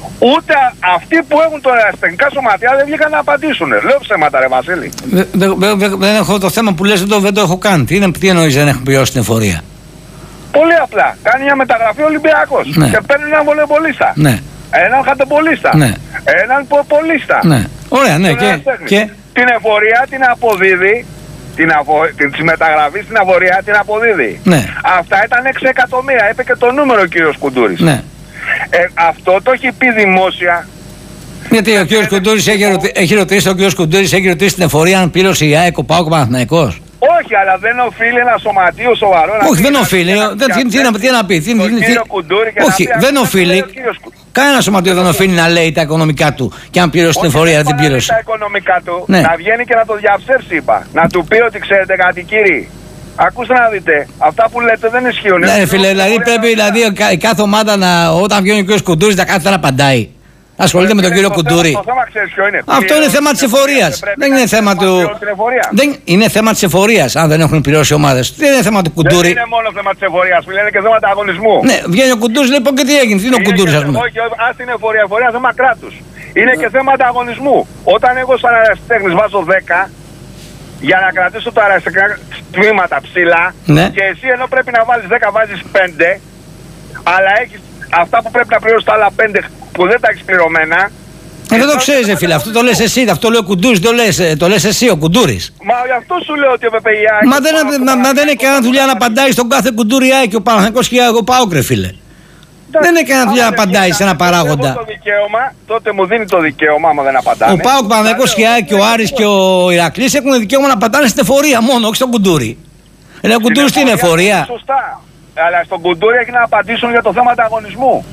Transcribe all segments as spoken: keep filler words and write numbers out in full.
Ούτε αυτοί που έχουν τα ερασιτεχνικά σωματεία δεν βγήκαν να απαντήσουν. Λέω ψέματα, ρε Βασίλη. Δεν έχω το θέμα που λες, δεν το, δεν το έχω κάνει. Τι, τι εννοείς δεν έχουν πληρώσει την εφορία? Πολύ απλά. Κάνει μια μεταγραφή ο Ολυμπιακός. Ναι. Και παίρνει έναν βολεμπολίστα. Ναι. Έναν χατοπολίστα. Ναι. Έναν ποπολίστα. Ναι. Ωραία, ναι. Και, και... Την εφορία την αποδίδει. Την, απο... την μεταγραφή στην εφορία την αποδίδει. Ναι. Αυτά ήταν έξι εκατομμύρια. Είπε και το νούμερο ο κύριος Κουντούρης. Ναι. Ε, αυτό το έχει πει δημόσια. Γιατί ο κύριος Κουντούρης έχει, ρωτη... έχει ρωτήσει, ο κύριος Κουντούρης έχει ρωτήσει την εφορία αν πλήρωσε η ΑΕΚ, ο ΠΑΟΚ, ο Παναθηναϊκός. Όχι, αλλά δεν οφείλει ένα σωματείο σοβαρό να... Όχι, δεν οφείλει. Τι να πει. Όχι, δεν οφείλει. Κανένα σωματείο δεν οφείλει να λέει τα οικονομικά του και αν πλήρωσε την εφορία δεν την πλήρωσε. Τα οικονομικά του, ναι. Να βγαίνει και να το διαψεύσει, είπα. Να του πει ότι ξέρετε κάτι, κύριοι. Ακούστε να δείτε, αυτά που λέτε δεν ισχύουν. Ναι, φίλε, δηλαδή πρέπει δηλαδή, η κάθε ομάδα να, όταν βγαίνει ο κ. Κουντούρης να κάθεται να απαντάει. Ασχολείται με τον κύριο Κουντούρη. Το θέμα ξέρεις ποιο είναι. Αυτό είναι θέμα της εφορίας. Δεν είναι θέμα του. Δεν είναι θέμα της εφορίας, αν δεν έχουν πληρώσει ομάδες. Δεν είναι θέμα του Κουντούρη. Δεν είναι μόνο θέμα της εφορίας, είναι και θέμα αγωνισμού. Ναι, βγαίνει ο Κουντούρης, λοιπόν, και τι έγινε. Τι είναι ο Κουντούρης, ας πούμε. Όχι, ας την εφορία, εφορία θέμα κράτους. Είναι και θέμα αγωνισμού. Όταν εγώ σαν αεραστέχνης βάζω δέκα για να κρατήσω τα αεραστεχνικά τμήματα ψηλά, ναι. Και εσύ ενώ πρέπει να βάλεις δέκα βάζεις πέντε, αλλά έχεις αυτά που πρέπει να πληρώσεις τα άλλα πέντε που δεν τα έχεις πληρωμένα. Ε, δεν το ξέρεις, ρε φίλε, αυτό το λες εσύ, αυτό λέει ο Κουντούρης, το λες, το λες εσύ, ο Κουντούρης. Μα γι' αυτό σου λέω ότι ο ΠΠΙΑ. Μα δεν, μα, μα δεν είναι κανένα δουλειά να απαντάει στον κάθε Κουντούρη και ο Παναθηναϊκός και ο ΠΑΟΚ, ρε φίλε. Δεν είναι κανένα δουλειά να απαντάει σε ένα παράγοντα. Το δικαίωμα, τότε μου δίνει το δικαίωμα, άμα δεν απαντάνε. Ο ΠΑΟΚ, Παναθηναϊκός και ο Άρης και ο Ηρακλής έχουν δικαίωμα να απαντάνε στην εφορία μόνο, όχι στον Κουντούρη. Ρε ο Κουντούρης τι είναι εφορία. Σωστά. Αλλά στον Κουντούρη έχει να απαντήσουν για το θέμα ανταγωνισμού.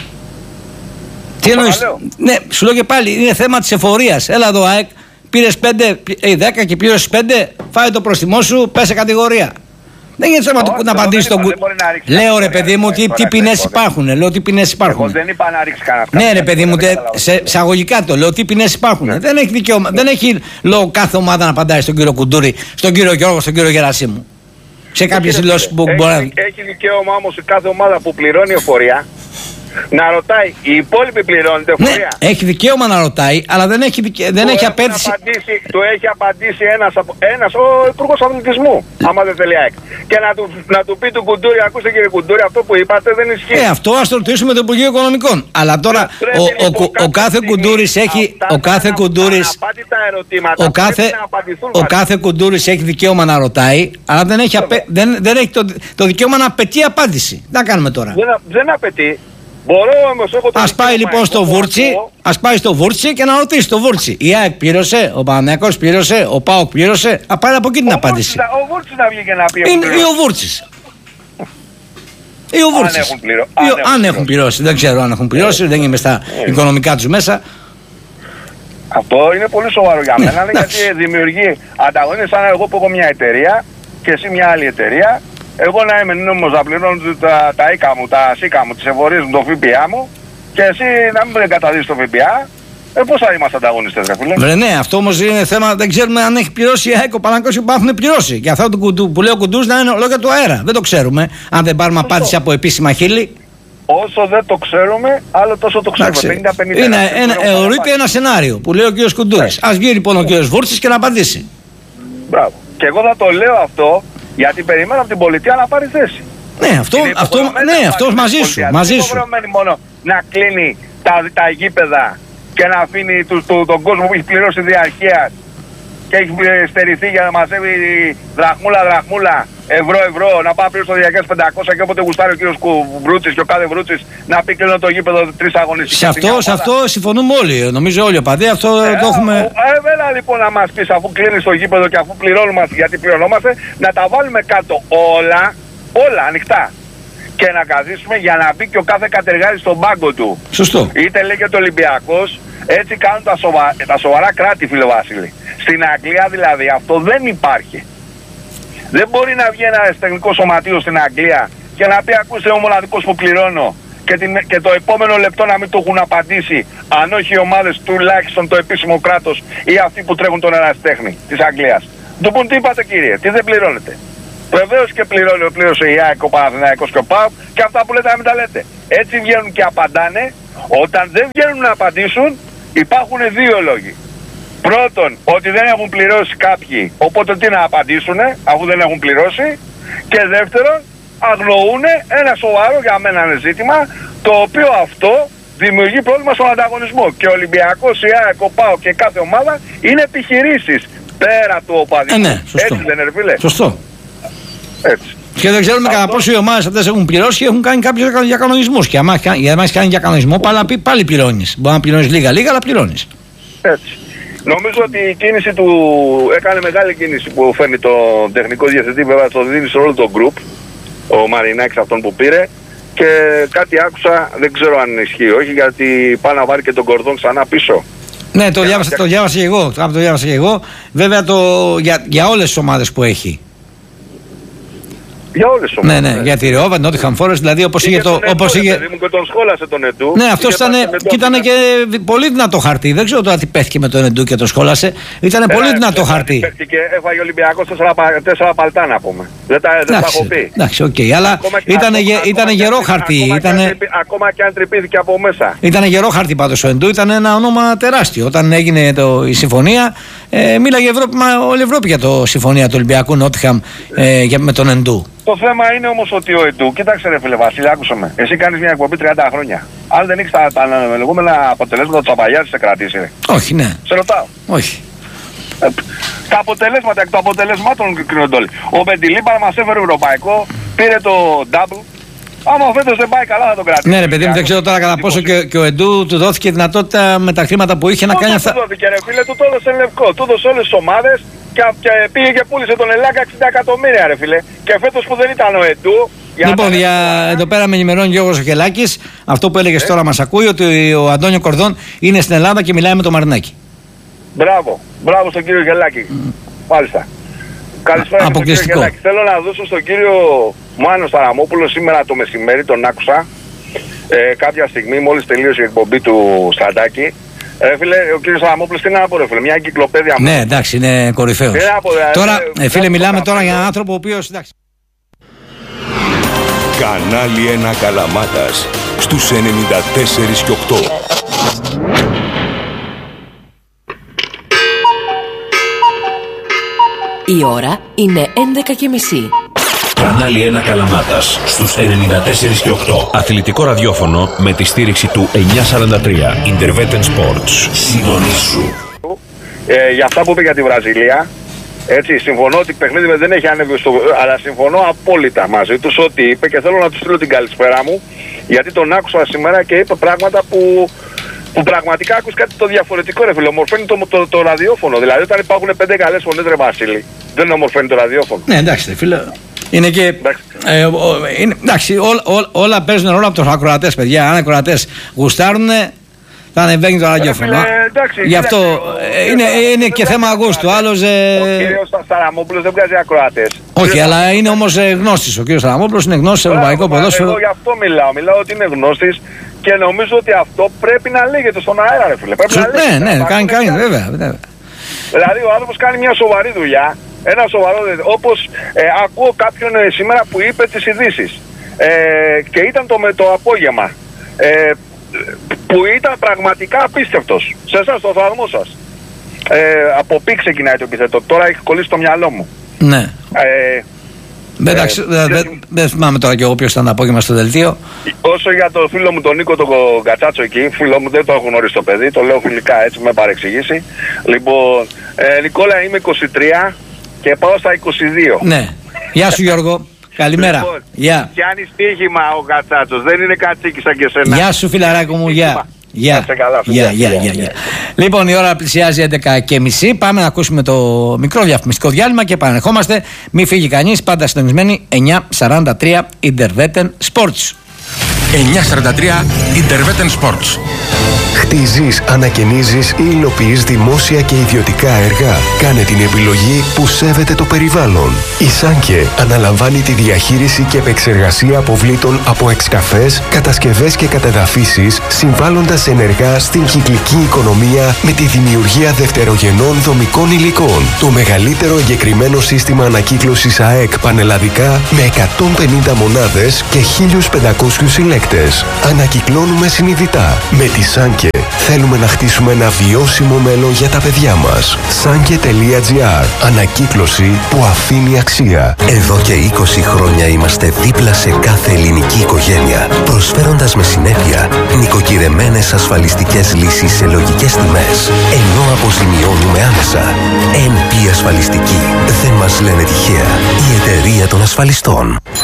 Τι εννοείς? Ναι, σου λέω και πάλι, είναι θέμα της εφορίας. Έλα εδώ, ΑΕΚ, πήρες πέντε, δέκα και πλήρωσες πέντε, φάει το προστιμό σου, πέσε κατηγορία. Δεν είναι θέμα του να απαντήσει τον Κουντούρη. Λέω ρε παιδί μου τι, τι ποινές υπάρχουν. Λέω τι ποινές υπάρχουν. Εγώ δεν είπα να ρίξει κανένα. Ναι, ρε παιδί μου, σε, σε αγωγικά το λέω τι ποινές υπάρχουν. Ναι. Δεν έχει δικαίωμα. Δεν έχει λόγο κάθε ομάδα να απαντάει στον κύριο Κουντούρη, στον κύριο Γιώργο, στον κύριο Γερασίμου. Σε κάποιες δηλώσεις που μπορεί να. Έχει δικαίωμα όμως κάθε ομάδα που πληρώνει εφορία να ρωτάει, οι υπόλοιποι πληρώνουν την εφορία. Ναι, έχει δικαίωμα να ρωτάει, αλλά δεν έχει, δικαι... δεν έχει απέτηση. Απαντήσει, του έχει απαντήσει ένας, ένας ο Υπουργός Αθλητισμού, άμα δεν θέλει ΑΕΚ. Και να του, να του πει του Κουντούρη, ακούστε κύριε Κουντούρη, αυτό που είπατε δεν ισχύει. Ε, αυτό ας το ρωτήσουμε το Υπουργείο Οικονομικών. Αλλά τώρα ο, ο, ο, ο, ο κάθε Κουντούρης έχει. Ο κάθε Κουντούρης. Ο κάθε, ο κάθε Κουντούρης έχει δικαίωμα να ρωτάει, αλλά δεν έχει, απε, δεν, δεν έχει το, το δικαίωμα να απαιτεί απάντηση. Τι να κάνουμε τώρα. Δεν, δεν απαιτεί. Μπορώ όμως, έχω το ας πάει λοιπόν στο Βούρτσι, ας πάει στο Βούρτσι και να ρωτήσει το Βούρτσι. Η ΑΕΚ πλήρωσε, ο Παναθηναϊκός πλήρωσε, ο ΠΑΟΚ πλήρωσε. Α, πάει από εκεί την απάντηση. Ο Βούρτσις να βγει και να πει. Είναι ή ο Βούρτσις. Ή ο Βούρτσις. Αν έχουν, πληρω... αν έχουν, αν έχουν πληρώσει. Δεν ξέρω αν έχουν πληρώσει, δεν είμαι στα yeah. οικονομικά τους μέσα. Αυτό είναι πολύ σοβαρό για μένα, yeah, γιατί δημιουργεί ανταγωνίες. Σαν εγώ που έχω μια εταιρεία και εσύ μια άλλη εταιρεία. Εγώ να είμαι νόμιμος να πληρώνω τα, τα ίκα μου, τα σίκα μου, τις εφορίες μου, το ΦΠΑ μου και εσύ να μην εγκαταδείσεις το ΦΠΑ. Ε, πώς θα είμαστε ανταγωνιστές, ρε φίλε. Βρε, ναι, αυτό όμως είναι θέμα, δεν ξέρουμε αν έχει πληρώσει η ΑΕΚ, ο Παναθηναϊκός που έχουν πληρώσει. Και αυτό που, που λέει ο Κουντούρης να είναι λόγια του αέρα. Δεν το ξέρουμε. Αν δεν πάρουμε απάντηση από επίσημα χείλη. Όσο δεν το ξέρουμε, άλλο τόσο το ξέρουμε. πενήντα πενήντα. Είναι ένα, εωρείται ένα σενάριο που λέει ο κ. Κουντούρης. Ας βγει λοιπόν ο κ. Βούρτσις και να απαντήσει. Μπράβο. Και εγώ θα το λέω αυτό. Γιατί περιμένω από την πολιτεία να πάρει θέση. Ναι, αυτό, αυτό, ναι, αυτό μαζί σου. Μαζί σου. Δεν είναι υποχρεωμένη μόνο να κλείνει τα, τα γήπεδα και να αφήνει του, του, τον κόσμο που έχει πληρώσει διαρκείας και έχει στερηθεί για να μαζεύει δραχμούλα, δραχμούλα, ευρώ, ευρώ, να πάει πλήρω στο διαρκείας πεντακόσια και όποτε γουστάρει ο κύριος Βρούτσης και ο κάθε Βρούτσης να πει κλείνω το γήπεδο τρεις αγωνιστικές. Σε αυτό, σε αυτό συμφωνούμε όλοι. Νομίζω όλοι οι οπαδοί αυτό ε, το έχουμε. Ε, βέβαια λοιπόν να μας πεις αφού κλείνει το γήπεδο και αφού πληρώνουμε, γιατί πληρωνόμαστε, να τα βάλουμε κάτω όλα, όλα ανοιχτά. Και να καθίσουμε για να μπει και ο κάθε κατεργάτης στον πάγκο του. Σωστό. Είτε λέγεται Ολυμπιακός, έτσι κάνουν τα, σοβα... τα σοβαρά κράτη, φίλε Βασίλη. Στην Αγγλία δηλαδή αυτό δεν υπάρχει. Δεν μπορεί να βγει ένα τεχνικό σωματείο στην Αγγλία και να πει ακούστε ο μοναδικός που πληρώνω και, την... και το επόμενο λεπτό να μην το έχουν απαντήσει, αν όχι οι ομάδες τουλάχιστον το επίσημο κράτος ή αυτοί που τρέχουν τον ερασιτέχνη της Αγγλίας. Του πούν τι είπατε κύριε, τι δεν πληρώνετε. Βεβαίως και πληρώνει, πλήρωσε η ΑΕΚ, ο Παναθηναϊκός και ο ΠΑΟΚ και αυτά που λέτε να μην τα λέτε. Έτσι βγαίνουν και απαντάνε Όταν δεν βγαίνουν να απαντήσουν, υπάρχουν δύο λόγοι. Πρώτον, ότι δεν έχουν πληρώσει κάποιοι, οπότε τι να απαντήσουν αφού δεν έχουν πληρώσει. Και δεύτερον, αγνοούν ένα σοβαρό για μένα ζήτημα, το οποίο αυτό δημιουργεί πρόβλημα στον ανταγωνισμό. Και ο Ολυμπιακός, η ΑΕΚ, ο ΠΑΟΚ και κάθε ομάδα είναι επιχειρήσεις πέρα του οπαδισμού. Ε, ναι, σωστό. Έτσι δεν είναι, φίλε? Σωστό. Έτσι. Και δεν ξέρουμε κατά πόσο οι ομάδες αυτές έχουν πληρώσει και έχουν κάνει κάποιους διακανονισμούς. Και άμα έχει κάνει διακανονισμό, πάλι, πάλι πληρώνεις. Μπορεί να πληρώνεις λίγα-λίγα, αλλά πληρώνεις. Έτσι. Νομίζω ότι η κίνηση του έκανε μεγάλη κίνηση που φέρνει τον τεχνικό διευθυντή, βέβαια το δίνει σε όλο το group, ο Μαρινάκης αυτόν που πήρε. Και κάτι άκουσα, δεν ξέρω αν ισχύει όχι, γιατί πάει να βάλει και τον Κορδόν ξανά πίσω. Ναι, το διάβασα, το διάβασα και εγώ. Το διάβασα και εγώ. Βέβαια το, για, για όλες τις ομάδες που έχει. Για όλες τις ομάδες. Ναι, ναι, για τη Ρεόβα, την Νότιχαμ Φόρεστ, δηλαδή όπως είχε το. Όπως είχε... Μου και τον σχόλασε τον Εντού. Ναι, αυτό ήταν και, ήταν και πολύ δυνατό χαρτί. Δεν ξέρω τώρα τι πέφτει με τον Εντού και τον σχόλασε. Ήταν πολύ δυνατό χαρτί. Και έφαγε ο Ολυμπιακός τέσσερα παλτά να πούμε. Δεν τα έχω πει. Εντάξει, οκ, αλλά ήταν γερό χαρτί. Ακόμα και αν τρυπήθηκε από μέσα. Ήταν γερό χαρτί πάντως ο Εντού, ήταν ένα όνομα τεράστιο. Όταν έγινε η συμφωνία, μίλαγε όλη η Ευρώπη για το συμφωνία του Ολυμπιακού Νότιχαμ με τον Εντού. Το θέμα είναι όμως ότι ο Εντού, κοίταξε ρε φίλε Βασίλη, άκουσα με. Εσύ κάνεις μια εκπομπή τριάντα χρόνια. Αν δεν έχεις τα, τα λεγόμενα αποτελέσματα του Τσαπαγιάδη, σε κρατήσει, ρε. Όχι, ναι. Σε ρωτάω. Όχι. Ε, τα αποτελέσματα, εκ των αποτελεσμάτων κρίνονται όλοι. Ο Μπεντιλίμπαρ μας έφερε ευρωπαϊκό, πήρε το double. Άμα φέτος δεν πάει καλά θα τον κρατήσει. Ναι, ρε παιδί μου, δεν ξέρω τώρα κατά πόσο και, και ο Εντού του δόθηκε δυνατότητα με τα χρήματα που είχε να κάνει αυτά. Δεν του δόθηκε, ρε φίλε, του το έδωσε λευκό. Του έδωσε όλες τις ομάδες. Και, και πήγε και πούλησε τον Ελάκα εξήντα εκατομμύρια, ρε φίλε. Και φέτος που δεν ήταν ο Εντού. Λοιπόν, για... εδώ πέρα με ενημερώνει ο Γιώργος Χελάκης. Αυτό που έλεγε ε? τώρα μας ακούει, ότι ο Αντώνιο Κορδόν είναι στην Ελλάδα και μιλάει με τον Μαρινάκη. Μπράβο, μπράβο στον κύριο Χελάκη. Mm. Μάλιστα. Καλησπέρα στον κύριο Χελάκη. Θέλω να δώσω στον κύριο Μάνο Σταραμόπουλο σήμερα το μεσημέρι, τον άκουσα. Ε, κάποια στιγμή, μόλις τελείωσε η εκπομπή του Σταντάκη. Ε, φίλε, ο κύριος Σαραμόπουλος τι να πω ρε φίλε, μια εγκυκλοπαίδεια. Ναι, εντάξει, είναι κορυφαίος. Τώρα, ε, φίλε, μιλάμε τώρα για έναν άνθρωπο ο οποίος, εντάξει. Κανάλι ένα Καλαμάτας στους ενενήντα τέσσερα και οκτώ. Η ώρα είναι έντεκα και μισή. Κανάλι ένα Καλαμάτας στους ενενήντα τέσσερα και οκτώ. Αθλητικό ραδιόφωνο με τη στήριξη του εννιακόσια σαράντα τρία Intervetten Sports. Συντονίσου. Ε, για αυτά που είπε για τη Βραζιλία, έτσι, συμφωνώ ότι παιχνίδι δεν έχει ανέβει στο... αλλά συμφωνώ απόλυτα μαζί τους ότι είπε και θέλω να του στείλω την καλησπέρα μου, γιατί τον άκουσα σήμερα και είπε πράγματα που, που πραγματικά άκουσα κάτι το διαφορετικό, ρε φίλε. Ομορφαίνει το, το, το, το ραδιόφωνο. Δηλαδή, όταν υπάρχουν πέντε καλές φωνές, ρε Βασίλη, δεν ομορφαίνει το ραδιόφωνο. Ναι, εντάξει, ρε φίλε. Είναι και. Εντάξει, ε, ο, είναι, εντάξει ό, ό, όλα παίζουν ρόλο από τους ακροατές, παιδιά. Αν οι ακροατές γουστάρουν, θα ανεβαίνει το ραδιόφωνο. Γι' αυτό ε, είναι, είναι και θέμα γούστου. Άλλος. Ε... Ο κύριος Σταραμόπουλος δεν βγάζει ακροατές. Όχι, αλλά είναι όμως ε, γνώστης. Ο κύριος Σταραμόπουλος είναι γνώστης σε ευρωπαϊκό ποδόσφαιρο. Εγώ γι' αυτό μιλάω. Μιλάω ότι είναι γνώστης και νομίζω ότι αυτό πρέπει να λέγεται στον αέρα, ρε φίλε. Πρέπει Σου, να λέγεται. Ναι, ναι, κάνει, κάνει, βέβαια, βέβαια. Δηλαδή ο άνθρωπος κάνει μια σοβαρή δουλειά. Ένα σοβαρό, όπως ε, ακούω κάποιον ε, σήμερα που είπε τις ειδήσεις ε, και ήταν το, με το απόγευμα ε, που ήταν πραγματικά απίστευτος σε εσάς, το θαυμό σας. Ε, από πι ξεκινάει το επιθέτω, τώρα έχει κολλήσει το μυαλό μου. Ναι. Ε, Εντάξει, ε, δεν δε, δε, δε θυμάμαι τώρα και εγώ ποιος ήταν το απόγευμα στο δελτίο. Όσο για το φίλο μου τον Νίκο τον Κατσάτσο εκεί, φίλο μου δεν το έχω γνωρίσει το παιδί, το λέω φιλικά έτσι με παρεξηγήσει. Λοιπόν, ε, Νικόλα είμαι είκοσι τρία και πάω στα είκοσι δύο. Ναι. Γεια σου Γιώργο. Καλημέρα. Λοιπόν, γεια. Πιάνει στοίχημα ο Κατσάτσος, δεν είναι κατσίκι σαν και σένα. Γεια σου φιλαράκο μου, γεια. Γεια, γεια, γεια, γεια. Λοιπόν, η ώρα πλησιάζει έντεκα και μισή. Πάμε να ακούσουμε το μικρό διαφημιστικό διάλειμμα και επανερχόμαστε. Μην φύγει κανείς, πάντα συντονισμένοι. εννιακόσια σαράντα τρία Intervetten Sports. εννιακόσια σαράντα τρία Intervetten Sports. Χτίζεις, ανακαινίζεις ή υλοποιείς δημόσια και ιδιωτικά έργα. Κάνε την επιλογή που σέβεται το περιβάλλον. Η Σάνκε αναλαμβάνει τη διαχείριση και επεξεργασία αποβλήτων από εξκαφές, κατασκευές και κατεδαφίσεις, συμβάλλοντας ενεργά στην κυκλική οικονομία με τη δημιουργία δευτερογενών δομικών υλικών. Το μεγαλύτερο εγκεκριμένο σύστημα ανακύκλωσης ΑΕΚ πανελλαδικά με εκατόν πενήντα μονάδες και χίλιους πεντακόσιους συλλέκτες. δείκτες. Ανακυκλώνουμε συνειδητά. Με τη Σάνκε θέλουμε να χτίσουμε ένα βιώσιμο μέλλον για τα παιδιά μας. Σάνκε τελεία τζι άρ. Ανακύκλωση που αφήνει αξία. Εδώ και είκοσι χρόνια είμαστε δίπλα σε κάθε ελληνική οικογένεια, προσφέροντας με συνέπεια νοικοκυρεμένες ασφαλιστικές λύσεις σε λογικές τιμές, ενώ αποζημιώνουμε άμεσα. εν πι Ασφαλιστική. Δεν μας λένε τυχαία. Η εταιρεία των ασφαλιστών.